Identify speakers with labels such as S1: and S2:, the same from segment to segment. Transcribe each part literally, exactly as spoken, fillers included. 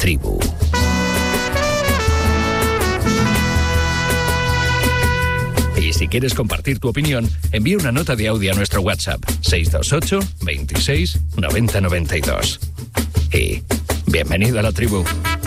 S1: tribu. Y si quieres compartir tu opinión, envía una nota de audio a nuestro WhatsApp seis dos ocho, veintiséis, noventa noventa y dos. Y bienvenido a la tribu.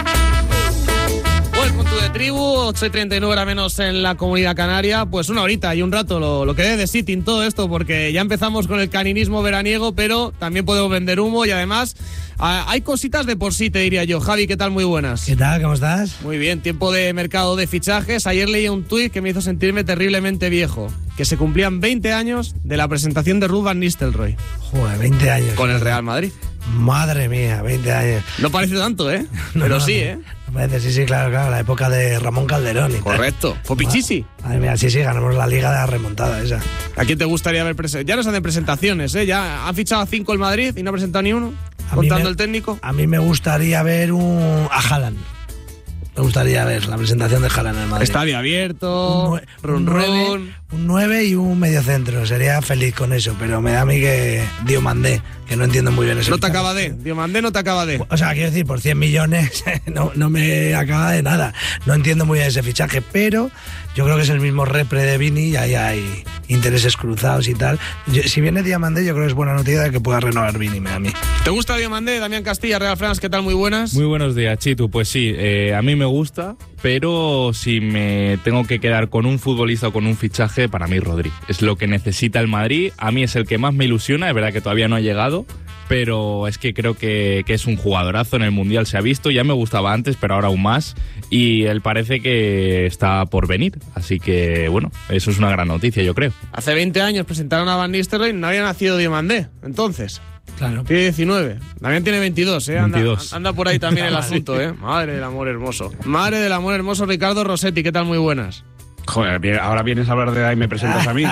S2: Welcome to the tribu, ocho y treinta y nueve hora menos en la Comunidad Canaria. Pues una horita y un rato lo, lo que dé de sitting todo esto, porque ya empezamos con el caninismo veraniego, pero también podemos vender humo y además a, hay cositas de por sí, te diría yo. Javi, ¿qué tal? Muy buenas.
S3: ¿Qué tal? ¿Cómo estás?
S2: Muy bien, tiempo de mercado de fichajes. Ayer leí un tuit que me hizo sentirme terriblemente viejo, que se cumplían veinte años de la presentación de Ruud van Nistelrooy.
S3: Joder, veinte años.
S2: Con el Real Madrid.
S3: Madre mía, veinte años.
S2: No parece tanto, ¿eh?
S3: No,
S2: pero
S3: no,
S2: sí,
S3: no.
S2: ¿eh?
S3: Me parece, sí, sí, claro, claro, la época de Ramón Calderón y tal.
S2: Correcto. Fue Pichichi.
S3: Madre mía, sí, sí, ganamos la liga de la remontada esa.
S2: ¿A quién te gustaría ver presentado? Ya no se hacen presentaciones, ¿eh? Ya han fichado a cinco el Madrid y no ha presentado ni uno.
S3: A
S2: contando
S3: me,
S2: el técnico.
S3: A mí me gustaría ver un a Haaland. Me gustaría ver la presentación de Haaland en el Madrid.
S2: Estadio abierto,
S3: un, nue-
S2: run,
S3: un,
S2: run.
S3: nueve, un nueve y un medio centro. Sería feliz con eso, pero me da a mí que Diomandé, que no entiendo muy bien eso.
S2: No te acaba de, Diomandé no te acaba de.
S3: O sea, quiero decir, por cien millones no, no me acaba de nada. No entiendo muy bien ese fichaje, pero yo creo que es el mismo repre de Vini y ahí hay intereses cruzados y tal. Yo, si viene Diomandé, yo creo que es buena noticia de que pueda renovar Vini, a mí.
S2: ¿Te gusta Diomandé? Damián Castilla, Real France, ¿qué tal? Muy buenas.
S4: Muy buenos días, Chitu. Pues sí, eh, a mí me gusta, pero si me tengo que quedar con un futbolista o con un fichaje, para mí Rodri. Es lo que necesita el Madrid. A mí es el que más me ilusiona, es verdad que todavía no ha llegado, pero es que creo que, que es un jugadorazo. En el Mundial se ha visto, ya me gustaba antes, pero ahora aún más, y él parece que está por venir, así que bueno, eso es una gran noticia, yo creo.
S2: Hace veinte años presentaron a Van Nistelrooy, no había nacido Diomandé, entonces.
S3: Claro.
S2: Tiene diecinueve. Damián tiene veintidós, ¿eh? Anda,
S4: veintidós.
S2: anda por ahí también el asunto, ¿eh? Madre del amor hermoso. Madre del amor hermoso, Ricardo Rossetti, ¿qué tal? Muy buenas.
S5: Joder, ahora vienes a hablar de edad y me presentas a mí.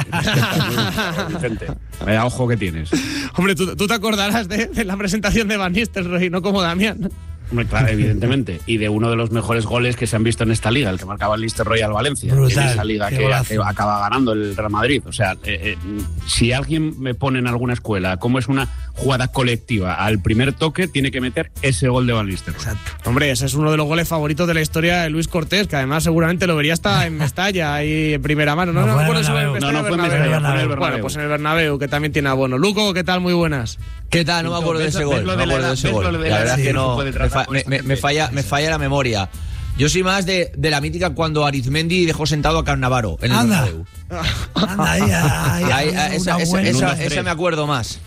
S5: Vicente, vaya ojo que tienes.
S2: Hombre, tú, tú te acordarás de, de la presentación de Van Nistelrooy, no como Damián.
S5: Hombre, claro, evidentemente. Y de uno de los mejores goles que se han visto en esta liga, el que marcaba el Nistelrooy al Valencia.
S3: Brutal,
S5: en esa liga que,
S3: golazo.
S5: que acaba ganando el Real Madrid. O sea, eh, eh, si alguien me pone en alguna escuela cómo es una jugada colectiva al primer toque, tiene que meter ese gol de Van Nistelrooy.
S3: Exacto.
S2: Hombre, ese es uno de los goles favoritos de la historia de Luis Cortés, que además seguramente lo vería hasta en Mestalla, ahí en primera mano. No,
S3: No,
S2: no,
S3: fue en
S2: por eso
S3: Bernabéu.
S2: en Mestalla,
S5: No, no, fue en
S2: Bernabéu.
S5: Mestalla, fue en el
S2: Bueno,
S5: Bernabéu.
S2: pues en el Bernabéu, que también tiene abono. Luco, ¿qué tal? Muy buenas.
S6: ¿Qué tal? No me acuerdo de
S5: ¿Ves
S6: ese
S5: lo-
S6: gol.
S5: ves lo
S6: No me
S5: de la
S6: acuerdo de
S5: edad?
S6: ese
S5: ¿Ves
S6: gol.
S5: lo de la
S6: La
S5: edad?
S6: verdad es
S5: Sí,
S6: que
S5: no
S6: no.
S5: puede
S6: Me,
S5: tratar
S6: fa-
S5: con
S6: me-
S5: esta
S6: me-
S5: gente.
S6: me falla, me falla la memoria. Yo soy más de, de la mítica cuando Arizmendi dejó sentado a Cannavaro en el
S3: Anda.
S6: Bernabéu.
S3: Anda, ahí, ahí,
S6: Ahí,
S3: ahí,
S6: esa,
S3: una
S6: esa,
S3: buena-
S6: esa-
S5: tres.
S6: esa me acuerdo más.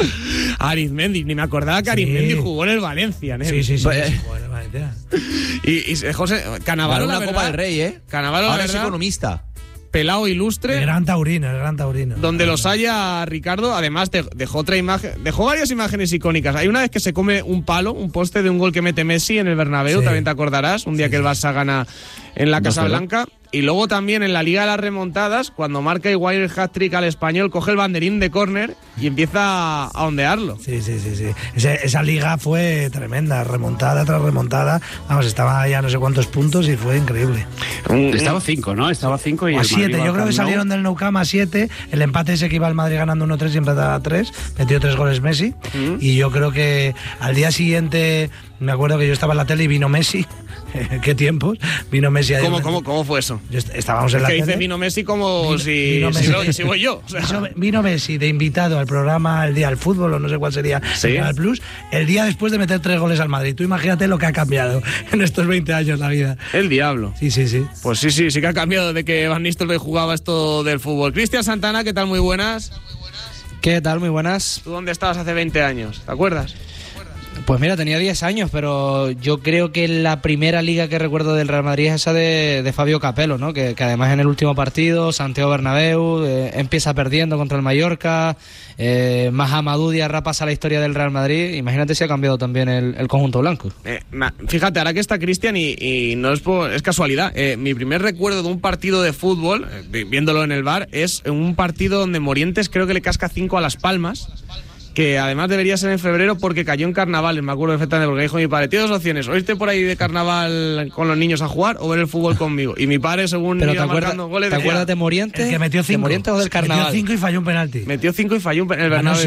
S2: Arizmendi, ni me acordaba que
S3: Sí.
S2: Arizmendi jugó en el Valencia, ¿eh?
S3: Sí, sí, sí.
S6: Pues,
S3: sí, joder, Valencia.
S2: Y, y José, Canavaro,
S6: Ganó
S2: la
S6: una
S2: verdad,
S6: Copa del Rey, ¿eh?
S2: Canavaro, la
S6: Ahora es
S2: verdad,
S6: economista.
S2: pelado
S3: El
S2: ilustre.
S3: gran taurino, el gran taurino.
S2: Donde los haya, Ricardo, además de- dejó otra imagen, dejó varias imágenes icónicas. Hay una vez que se come un palo, un poste de un gol que mete Messi en el Bernabéu,
S3: Sí.
S2: también te acordarás, un día
S3: Sí,
S2: que el
S3: sí.
S2: Barça gana en la Casa
S5: dos cero.
S2: Blanca. Y luego también en la Liga de las Remontadas, cuando marca igual el hat-trick al Español, coge el banderín de córner y empieza a ondearlo.
S3: Sí, sí, sí, sí. Ese- esa liga fue tremenda, remontada tras remontada. Vamos, estaba ya no sé cuántos puntos y fue increíble.
S5: Estaba cinco, ¿no? Estaba cinco y
S3: O a
S5: el Madrid
S3: siete,
S5: va
S3: yo
S5: al
S3: creo que
S5: Camp Nou.
S3: salieron del Nou Camp a siete. El empate ese que iba al Madrid ganando uno tres y empataba a tres. Metió tres goles Messi. Y yo creo que al día siguiente, me acuerdo que yo estaba en la tele y vino Messi. ¿Qué tiempos? Vino Messi ahí.
S2: ¿Cómo, cómo, ¿Cómo fue eso?
S3: Yo est- estábamos en
S2: Es
S3: la
S2: que dice
S3: tele.
S2: vino Messi como
S3: Vino-
S2: si,
S3: vino
S2: si,
S3: Messi.
S2: lo- si voy yo. O sea,
S3: Eso, vino Messi de invitado al programa El Día del Fútbol, o no sé cuál sería,
S2: Sí.
S3: el Canal Plus, el día después de meter tres goles al Madrid. Tú imagínate lo que ha cambiado en estos veinte años la vida.
S2: el diablo.
S3: Sí, sí, sí.
S2: Pues sí, sí, sí que ha cambiado de que Van Nistelrooy jugaba esto del fútbol. Cristian Santana, ¿qué tal? Muy buenas.
S7: ¿Qué tal? Muy buenas.
S2: ¿Tú dónde estabas hace veinte años? ¿Te acuerdas?
S7: Pues mira, tenía diez años, pero yo creo que la primera liga que recuerdo del Real Madrid es esa de, de Fabio Capello, ¿no? Que, que además en el último partido, Santiago Bernabéu, eh, empieza perdiendo contra el Mallorca, eh, Mahamadou Diarra pasa a la historia del Real Madrid. Imagínate si ha cambiado también el, el conjunto blanco.
S2: Eh, ma- fíjate, ahora que está Cristian y, y no es, por- es casualidad, eh, mi primer recuerdo de un partido de fútbol, eh, vi- viéndolo en el bar, es un partido donde Morientes creo que le casca cinco a Las Palmas, que además debería ser en febrero porque cayó en carnaval, me acuerdo perfectamente, porque dijo mi padre, tienes dos opciones, o irte por ahí de carnaval con los niños a jugar o ver el fútbol conmigo. Y mi padre, según
S7: Pero ¿te
S2: iba
S7: acuerdas,
S2: marcando goles,
S7: ¿te
S2: decía,
S7: acuerdas de Morientes?
S3: El que metió
S7: ¿De
S3: cinco.
S7: Morientes o del carnaval?
S3: Metió cinco y falló un penalti.
S2: metió cinco y falló en el
S3: Ganó
S2: Bernabéu.